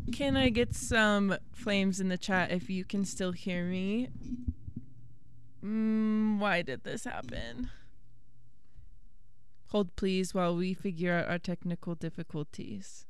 Can I get some flames in the chat if you can still hear me? Why did this happen? Hold please while we figure out our technical difficulties.